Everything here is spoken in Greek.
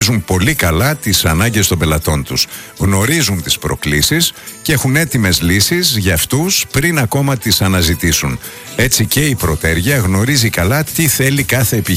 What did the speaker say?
γνωρίζουν πολύ καλά τις ανάγκες των πελατών τους. Γνωρίζουν τις προκλήσεις και έχουν έτοιμες λύσεις για αυτούς πριν ακόμα τις αναζητήσουν. Έτσι και η Πρωτέργεια γνωρίζει καλά τι θέλει κάθε επιχείρηση